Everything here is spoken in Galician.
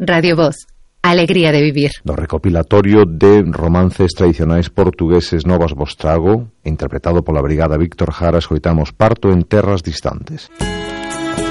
Radio Voz, alegría de vivir. No recopilatorio de romances tradicionais portugueses Novas Vostrago, interpretado pola Brigada Víctor Jara, escoitamos Parto en terras distantes.